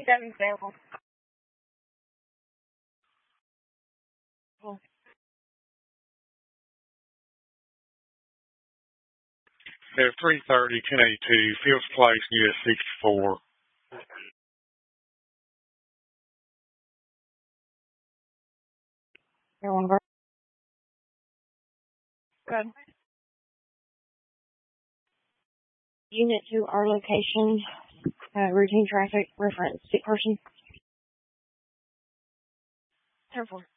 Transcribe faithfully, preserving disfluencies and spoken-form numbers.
Seven available. Cool. At three thirty, ten eighty-two, Fields Place, U S sixty-four. Everyone go. Good. Unit to our location. Uh, routine traffic reference. Sick person. ten four.